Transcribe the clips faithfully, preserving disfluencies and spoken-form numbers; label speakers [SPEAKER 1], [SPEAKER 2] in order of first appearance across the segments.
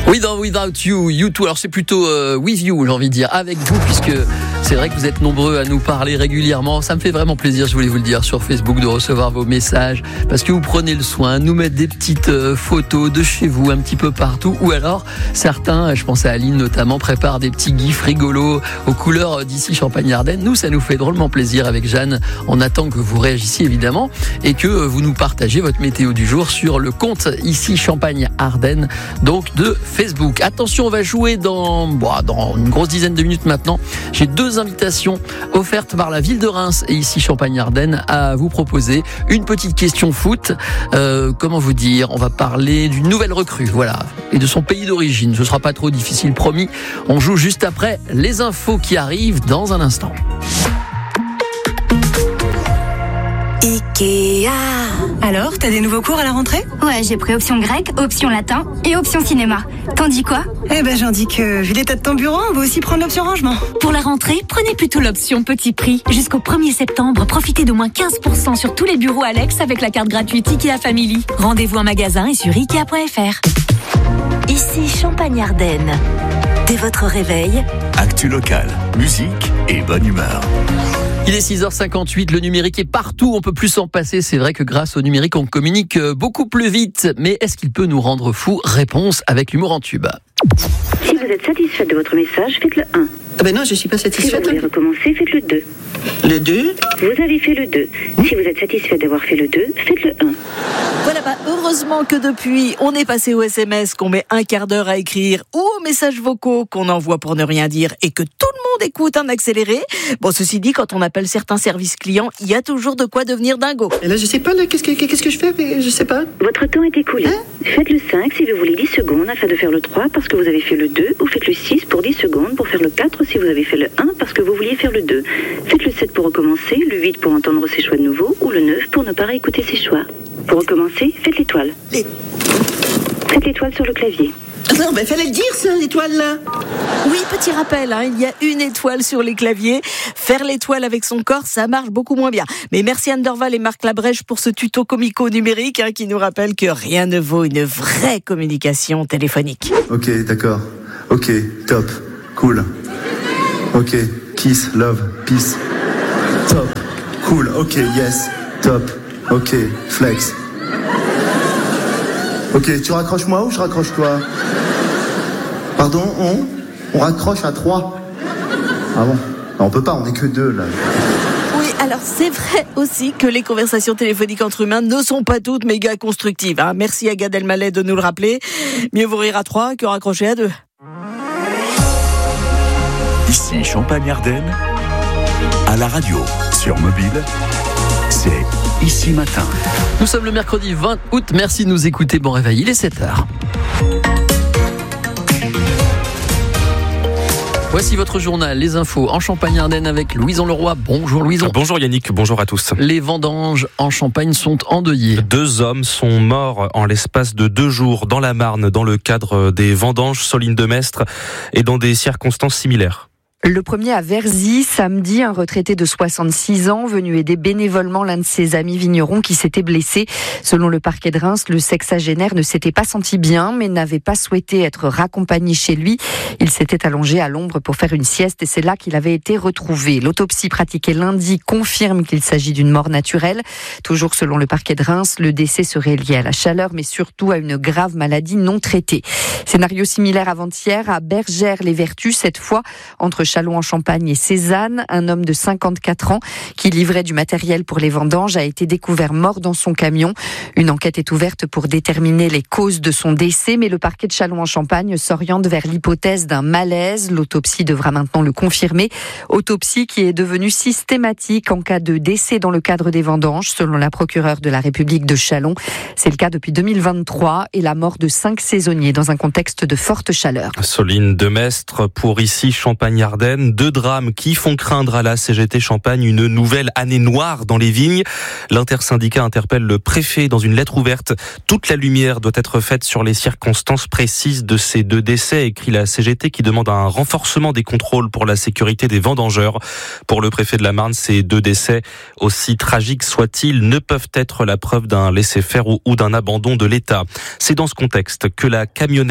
[SPEAKER 1] Oui, dans Without You, You Too. Alors c'est plutôt euh, With You, j'ai envie de dire, avec vous, puisque c'est vrai que vous êtes nombreux à nous parler régulièrement. Ça me fait vraiment plaisir, je voulais vous le dire, sur Facebook, de recevoir vos messages, parce que vous prenez le soin de nous mettre des petites euh, photos de chez vous, un petit peu partout, ou alors certains, je pense à Aline notamment, préparent des petits gifs rigolos aux couleurs d'ici Champagne-Ardenne. Nous, ça nous fait drôlement plaisir avec Jeanne. On attend que vous réagissiez évidemment et que vous nous partagez votre météo du jour sur le compte ici Champagne-Ardenne, donc de Facebook. Attention, on va jouer dans, bon, dans une grosse dizaine de minutes maintenant. J'ai deux invitations offertes par la ville de Reims et ici Champagne-Ardenne à vous proposer. Une petite question foot. Euh, comment vous dire ? On va parler d'une nouvelle recrue, voilà, et de son pays d'origine. Ce sera pas trop difficile, promis. On joue juste après les infos qui arrivent dans un instant.
[SPEAKER 2] Ikea.
[SPEAKER 3] Alors, t'as des nouveaux cours à la rentrée ?
[SPEAKER 2] Ouais, j'ai pris option grec, option latin et option cinéma. T'en dis quoi ?
[SPEAKER 3] Eh ben, j'en dis que, vu l'état de ton bureau, on va aussi prendre l'option rangement.
[SPEAKER 4] Pour la rentrée, prenez plutôt l'option petit prix. Jusqu'au premier septembre, profitez d'au moins quinze pour cent sur tous les bureaux Alex avec la carte gratuite Ikea Family. Rendez-vous en magasin et sur ikea point f r.
[SPEAKER 5] Ici Champagne-Ardenne. Dès votre réveil,
[SPEAKER 6] actu locale, musique et bonne humeur.
[SPEAKER 1] Il est six heures cinquante-huit, le numérique est partout, on peut plus s'en passer. C'est vrai que grâce au numérique, on communique beaucoup plus vite. Mais est-ce qu'il peut nous rendre fous ? Réponse avec l'humour en tube.
[SPEAKER 7] Si vous êtes satisfait de votre message, faites le un.
[SPEAKER 8] Ah ben non, je suis pas satisfaite.
[SPEAKER 7] Si vous voulez recommencer, faites le deux.
[SPEAKER 8] Le deux ?
[SPEAKER 7] Vous avez fait le deux. Si vous êtes satisfait d'avoir fait le deux, faites le un.
[SPEAKER 9] Voilà, bah heureusement que depuis, on est passé au S M S qu'on met un quart d'heure à écrire ou aux messages vocaux qu'on envoie pour ne rien dire et que tout le monde écoute en accéléré. Bon, ceci dit, quand on appelle certains services clients, il y a toujours de quoi devenir dingo.
[SPEAKER 8] Et là, je sais pas, là, qu'est-ce que, qu'est-ce que je fais ? Je sais pas.
[SPEAKER 7] Votre temps est écoulé. Hein ? Faites le cinq si vous voulez dix secondes afin de faire le trois parce que vous avez fait le deux, ou faites le six pour dix secondes pour faire le quatre si vous avez fait le un parce que vous vouliez faire le deux. Faites le sept pour recommencer, le huit pour entendre ses choix de nouveau, ou le neuf pour ne pas réécouter ses choix. Pour recommencer, faites l'étoile.
[SPEAKER 8] Les...
[SPEAKER 7] Faites l'étoile sur le clavier.
[SPEAKER 8] Non, mais fallait le dire, ça, l'étoile, là.
[SPEAKER 9] Oui, petit rappel, hein, il y a une étoile sur les claviers. Faire l'étoile avec son corps, ça marche beaucoup moins bien. Mais merci Anne Dorval et Marc Labrèche pour ce tuto comico numérique hein, qui nous rappelle que rien ne vaut une vraie communication téléphonique.
[SPEAKER 10] Ok, d'accord. Ok, top. Cool. Ok, kiss, love, peace. Top. Cool, ok, yes. Top. Ok, flex. Ok, tu raccroches moi ou je raccroche toi ? Pardon, on On raccroche à trois. Ah bon ? On peut pas, on est que deux là.
[SPEAKER 9] Oui, alors c'est vrai aussi que les conversations téléphoniques entre humains ne sont pas toutes méga constructives. Hein. Merci à Gad Elmaleh de nous le rappeler. Mieux vaut rire à trois que raccrocher à deux.
[SPEAKER 6] Ici Champagne-Ardenne, à la radio, sur mobile, c'est Ici Matin.
[SPEAKER 1] Nous sommes le mercredi vingt août, merci de nous écouter, bon réveil, il est sept heures. Voici votre journal, les infos en Champagne-Ardenne avec Louison Leroy. Bonjour Louison.
[SPEAKER 11] Bonjour Yannick, bonjour à tous.
[SPEAKER 1] Les vendanges en Champagne sont endeuillées.
[SPEAKER 11] Deux hommes sont morts en l'espace de deux jours dans la Marne dans le cadre des vendanges Soline de Mestre et dans des circonstances similaires.
[SPEAKER 12] Le premier à Verzy, samedi, un retraité de soixante-six ans venu aider bénévolement l'un de ses amis vignerons qui s'était blessé. Selon le parquet de Reims, le sexagénaire ne s'était pas senti bien mais n'avait pas souhaité être raccompagné chez lui. Il s'était allongé à l'ombre pour faire une sieste et c'est là qu'il avait été retrouvé. L'autopsie pratiquée lundi confirme qu'il s'agit d'une mort naturelle. Toujours selon le parquet de Reims, le décès serait lié à la chaleur mais surtout à une grave maladie non traitée. Scénario similaire avant-hier à Bergères-les-Vertus, cette fois entre Châlons-en-Champagne et Cézanne. Un homme de cinquante-quatre ans qui livrait du matériel pour les vendanges a été découvert mort dans son camion. Une enquête est ouverte pour déterminer les causes de son décès, mais le parquet de Châlons-en-Champagne s'oriente vers l'hypothèse d'un malaise. L'autopsie devra maintenant le confirmer. Autopsie qui est devenue systématique en cas de décès dans le cadre des vendanges, selon la procureure de la République de Châlons. C'est le cas depuis deux mille vingt-trois et la mort de cinq saisonniers dans un contexte de forte chaleur.
[SPEAKER 11] Soline de Mestre pour ici Champagne-Ardenne. Deux drames qui font craindre à la C G T Champagne une nouvelle année noire dans les vignes. L'intersyndicat interpelle le préfet dans une lettre ouverte. Toute la lumière doit être faite sur les circonstances précises de ces deux décès, écrit la C G T qui demande un renforcement des contrôles pour la sécurité des vendangeurs. Pour le préfet de la Marne, ces deux décès, aussi tragiques soient-ils, ne peuvent être la preuve d'un laisser-faire ou d'un abandon de l'État. C'est dans ce contexte que la camionnette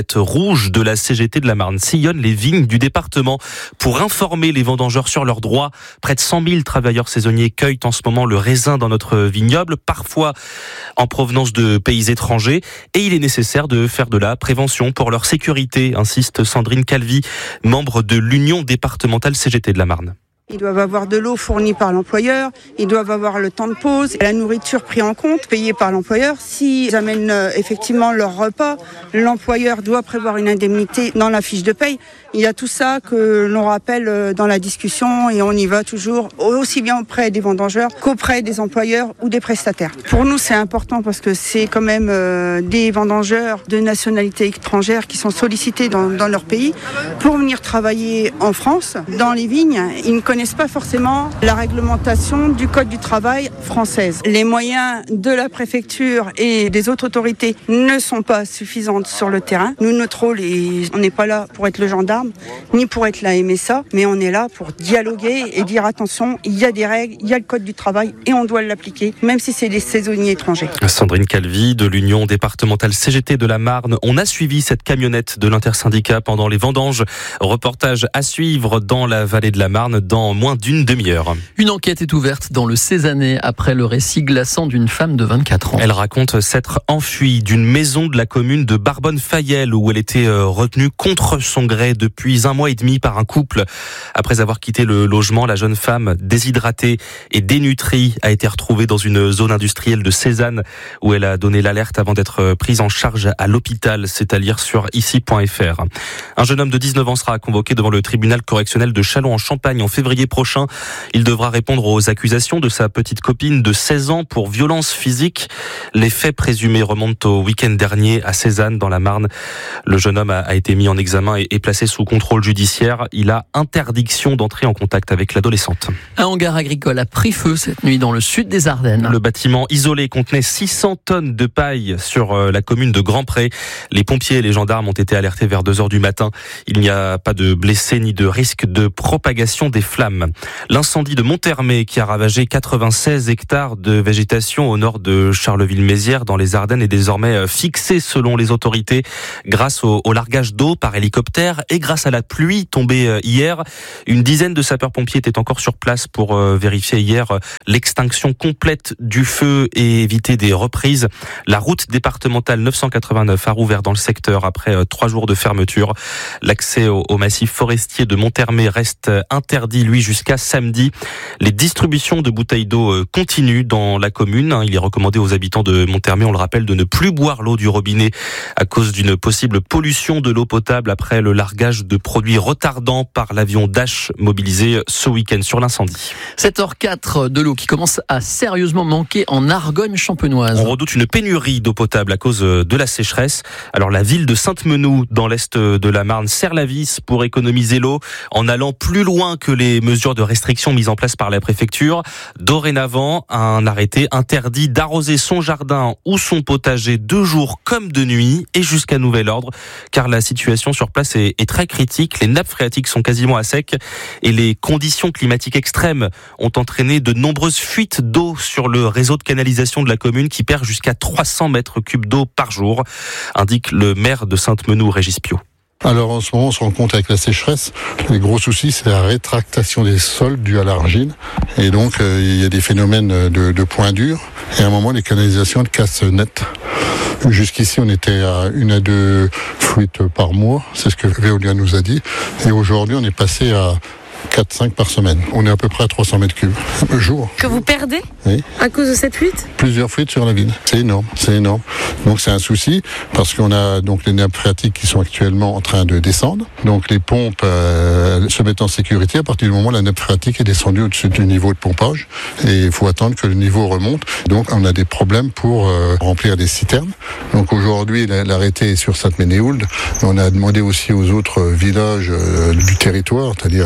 [SPEAKER 11] camionnette rouge de la C G T de la Marne sillonne les vignes du département pour informer les vendangeurs sur leurs droits. Près de cent mille travailleurs saisonniers cueillent en ce moment le raisin dans notre vignoble, parfois en provenance de pays étrangers, et il est nécessaire de faire de la prévention pour leur sécurité, insiste Sandrine Calvi, membre de l'Union départementale C G T de la Marne.
[SPEAKER 13] Ils doivent avoir de l'eau fournie par l'employeur, ils doivent avoir le temps de pause, la nourriture prise en compte, payée par l'employeur. S'ils amènent euh, effectivement leur repas, l'employeur doit prévoir une indemnité dans la fiche de paye. Il y a tout ça que l'on rappelle dans la discussion et on y va toujours aussi bien auprès des vendangeurs qu'auprès des employeurs ou des prestataires. Pour nous, c'est important parce que c'est quand même euh, des vendangeurs de nationalité étrangère qui sont sollicités dans, dans leur pays pour venir travailler en France, dans les vignes. Ils ne connaissent pas forcément la réglementation du Code du travail française. Les moyens de la préfecture et des autres autorités ne sont pas suffisants sur le terrain. Nous, notre rôle, est, on n'est pas là pour être le gendarme, ni pour être la M S A, mais on est là pour dialoguer et dire attention, il y a des règles, il y a le Code du travail et on doit l'appliquer, même si c'est des saisonniers étrangers.
[SPEAKER 11] Sandrine Calvi de l'Union départementale C G T de la Marne. On a suivi cette camionnette de l'intersyndicat pendant les vendanges. Reportage à suivre dans la vallée de la Marne dans moins d'une demi-heure.
[SPEAKER 1] Une enquête est ouverte dans le Cézanais après le récit glaçant d'une femme de vingt-quatre ans.
[SPEAKER 11] Elle raconte s'être enfuie d'une maison de la commune de Barbonne-Fayel où elle était retenue contre son gré depuis un mois et demi par un couple. Après avoir quitté le logement, la jeune femme, déshydratée et dénutrie, a été retrouvée dans une zone industrielle de Cézanne où elle a donné l'alerte avant d'être prise en charge à l'hôpital. C'est à lire sur ici point f r. Un jeune homme de dix-neuf ans sera convoqué devant le tribunal correctionnel de Châlons en Champagne en février prochain. Il devra répondre aux accusations de sa petite copine de seize ans pour violence physique. Les faits présumés remontent au week-end dernier à Cézanne dans la Marne. Le jeune homme a été mis en examen et placé sous contrôle judiciaire. Il a interdiction d'entrer en contact avec l'adolescente.
[SPEAKER 1] Un hangar agricole a pris feu cette nuit dans le sud des Ardennes.
[SPEAKER 11] Le bâtiment isolé contenait six cents tonnes de paille sur la commune de Grand-Pré. Les pompiers et les gendarmes ont été alertés vers deux heures du matin. Il n'y a pas de blessés ni de risque de propagation des flammes. L'incendie de Monthermé qui a ravagé quatre-vingt-seize hectares de végétation au nord de Charleville-Mézières dans les Ardennes est désormais fixé selon les autorités grâce au, au largage d'eau par hélicoptère et grâce à la pluie tombée hier. Une dizaine de sapeurs-pompiers étaient encore sur place pour vérifier hier l'extinction complète du feu et éviter des reprises. La route départementale neuf cent quatre-vingt-neuf a rouvert dans le secteur après trois jours de fermeture. L'accès au, au massif forestier de Monthermé reste interdit, lui, jusqu'à samedi. Les distributions de bouteilles d'eau continuent dans la commune. Il est recommandé aux habitants de Monthermé, on le rappelle, de ne plus boire l'eau du robinet à cause d'une possible pollution de l'eau potable après le largage de produits retardants par l'avion Dash mobilisé ce week-end sur l'incendie.
[SPEAKER 1] sept heures quatre, de l'eau qui commence à sérieusement manquer en Argonne champenoise.
[SPEAKER 11] On redoute une pénurie d'eau potable à cause de la sécheresse. Alors la ville de Sainte-Menou, dans l'est de la Marne, serre la vis pour économiser l'eau en allant plus loin que les mesures de restriction mises en place par la préfecture. Dorénavant, un arrêté interdit d'arroser son jardin ou son potager de jour comme de nuit et jusqu'à nouvel ordre, car la situation sur place est, est très critique. Les nappes phréatiques sont quasiment à sec et les conditions climatiques extrêmes ont entraîné de nombreuses fuites d'eau sur le réseau de canalisation de la commune qui perd jusqu'à trois cents mètres cubes d'eau par jour, indique le maire de Sainte-Menou, Régis Pio.
[SPEAKER 14] Alors en ce moment, on se rend compte avec la sécheresse, les gros soucis, c'est la rétractation des sols due à l'argile. Et donc, euh, il y a des phénomènes de, de points durs. Et à un moment, les canalisations cassent net. Jusqu'ici, on était à une à deux fuites par mois. C'est ce que Veolia nous a dit. Et aujourd'hui, on est passé à quatre cinq par semaine. On est à peu près à trois cents mètres cubes par jour.
[SPEAKER 15] Que vous perdez ?
[SPEAKER 14] Oui.
[SPEAKER 15] À cause de cette fuite ?
[SPEAKER 14] Plusieurs fuites sur la ville. C'est énorme, c'est énorme. Donc c'est un souci parce qu'on a donc les nappes phréatiques qui sont actuellement en train de descendre. Donc les pompes euh, se mettent en sécurité à partir du moment où la nappe phréatique est descendue au-dessus du niveau de pompage. Et il faut attendre que le niveau remonte. Donc on a des problèmes pour euh, remplir des citernes. Donc aujourd'hui l'arrêté est sur Sainte-Ménéhould. On a demandé aussi aux autres villages euh, du territoire, c'est-à-dire la commune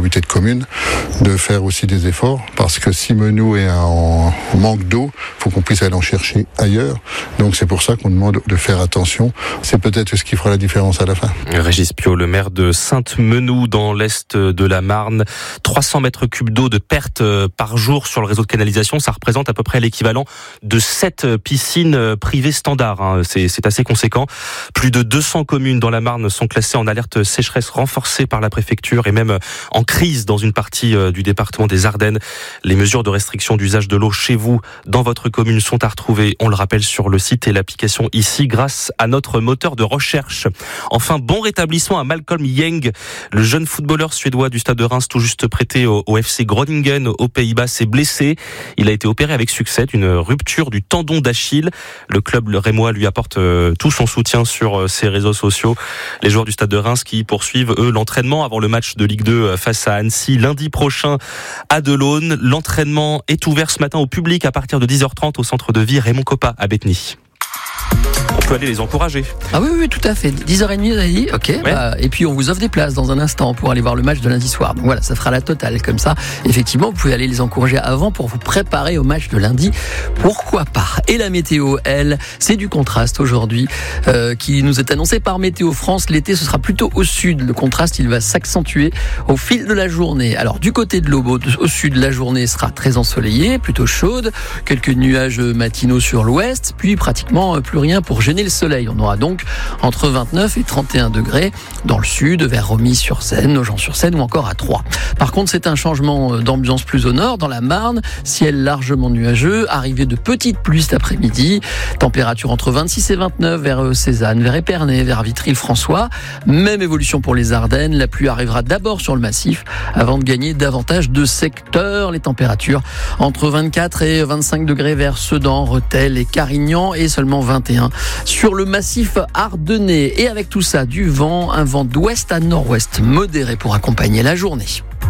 [SPEAKER 14] communautés de communes de faire aussi des efforts, parce que si Menou est en manque d'eau, il faut qu'on puisse aller en chercher ailleurs. Donc c'est pour ça qu'on demande de faire attention. C'est peut-être ce qui fera la différence à la fin.
[SPEAKER 11] Régis Piot, le maire de Sainte-Menou dans l'est de la Marne. trois cents mètres cubes d'eau de perte par jour sur le réseau de canalisation. Ça représente à peu près l'équivalent de sept piscines privées standards. C'est, c'est assez conséquent. Plus de deux cents communes dans la Marne sont classées en alerte sécheresse renforcée par la préfecture et même en crise dans une partie du département des Ardennes. Les mesures de restriction d'usage de l'eau chez vous, dans votre commune, sont à retrouver, on le rappelle, sur le site et l'application ici grâce à notre moteur de recherche. Enfin, bon rétablissement à Malcolm Yeng, le jeune footballeur suédois du Stade de Reims, tout juste prêté au, au F C Groningen aux Pays-Bas, s'est blessé. Il a été opéré avec succès d'une rupture du tendon d'Achille. Le club rémois lui apporte euh, tout son soutien sur euh, ses réseaux sociaux. Les joueurs du Stade de Reims qui poursuivent, eux, l'entraînement avant le match de Ligue deux face à Annecy lundi prochain à Delaune. L'entraînement est ouvert ce matin au public à partir de dix heures trente au centre de vie Raymond Coppa à Bétheny. On peut aller les encourager.
[SPEAKER 1] Ah oui, oui, tout à fait. dix heures trente, vous avez dit. Ok. Ouais. Bah, et puis, on vous offre des places dans un instant pour aller voir le match de lundi soir. Donc voilà, ça fera la totale. Comme ça, effectivement, vous pouvez aller les encourager avant pour vous préparer au match de lundi. Pourquoi pas? Et la météo, elle, c'est du contraste aujourd'hui euh, qui nous est annoncé par Météo France. L'été, ce sera plutôt au sud. Le contraste, il va s'accentuer au fil de la journée. Alors, du côté de l'Aube, au sud, la journée sera très ensoleillée, plutôt chaude. Quelques nuages matinaux sur l'ouest. Puis, pratiquement plus rien pour gêner le soleil. On aura donc entre vingt-neuf et trente et un degrés dans le sud, vers Romilly-sur-Seine, Nogent-sur-Seine ou encore à Troyes. Par contre, c'est un changement d'ambiance plus au nord, dans la Marne. Ciel largement nuageux, arrivée de petites pluies cet après-midi. Température entre vingt-six et vingt-neuf vers Cézanne, vers Épernay, vers Vitry-le-François. Même évolution pour les Ardennes. La pluie arrivera d'abord sur le massif avant de gagner davantage de secteurs. Les températures entre vingt-quatre et vingt-cinq degrés vers Sedan, Rethel et Carignan et seulement vingt et un sur le massif ardennais. Et avec tout ça, du vent, un vent d'ouest à nord-ouest modéré pour accompagner la journée.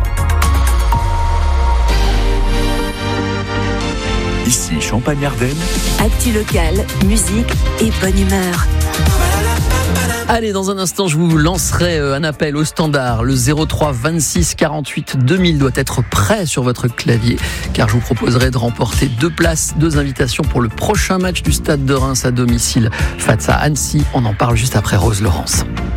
[SPEAKER 6] Ici Champagne-Ardenne.
[SPEAKER 5] Actu locale, musique et bonne humeur.
[SPEAKER 1] Allez, dans un instant, je vous lancerai un appel au standard. Le zéro trois vingt-six quarante-huit deux mille doit être prêt sur votre clavier, car je vous proposerai de remporter deux places, deux invitations pour le prochain match du Stade de Reims à domicile face à Annecy. On en parle juste après Rose Laurence.